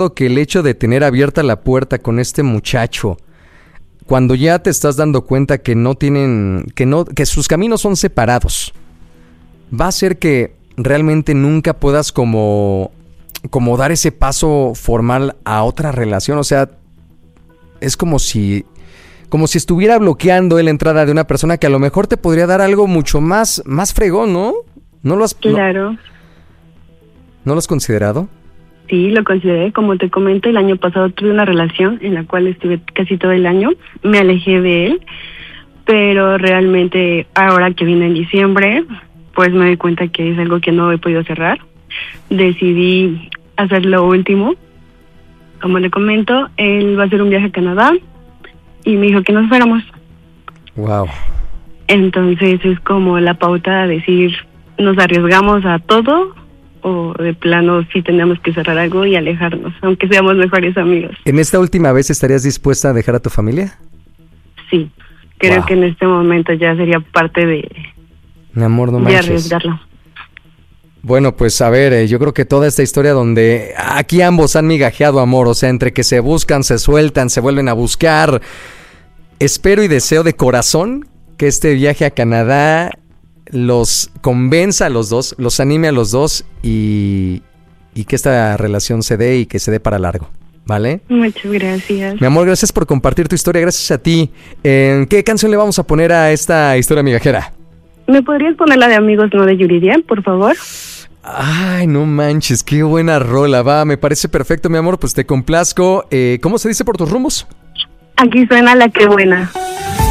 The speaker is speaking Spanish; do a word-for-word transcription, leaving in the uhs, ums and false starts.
que el hecho de tener abierta la puerta con este muchacho, cuando ya te estás dando cuenta que no tienen, que no, que sus caminos son separados, va a hacer que realmente nunca puedas como, como dar ese paso formal a otra relación. O sea, es como si, como si estuviera bloqueando la entrada de una persona que a lo mejor te podría dar algo mucho más, más fregón, ¿no? ¿No lo has, Claro. no, ¿no lo has considerado? Sí, lo consideré. Como te comento, el año pasado tuve una relación en la cual estuve casi todo el año. Me alejé de él, pero realmente ahora que vine en diciembre, pues me doy cuenta que es algo que no he podido cerrar. Decidí hacer lo último. Como le comento, él va a hacer un viaje a Canadá y me dijo que nos fuéramos. Wow. Entonces es como la pauta de decir, nos arriesgamos a todo o de plano sí tenemos que cerrar algo y alejarnos, aunque seamos mejores amigos. ¿En esta última vez estarías dispuesta a dejar a tu familia? Sí, creo Wow. que en este momento ya sería parte de, Mi amor, no de manches. arriesgarlo. Bueno, pues a ver, eh, yo creo que toda esta historia donde aquí ambos han migajeado amor, o sea, entre que se buscan, se sueltan, se vuelven a buscar. Espero y deseo de corazón que este viaje a Canadá los convenza a los dos, los anime a los dos y, y que esta relación se dé y que se dé para largo, ¿vale? Muchas gracias. Mi amor, gracias por compartir tu historia, gracias a ti. Eh, ¿Qué canción le vamos a poner a esta historia migajera? ¿Me podrías poner la de Amigos No de Yuridia, por favor? Ay, no manches, qué buena rola, va, me parece perfecto, mi amor, pues te complazco. Eh, ¿Cómo se dice por tus rumbos? Aquí suena La Que Buena.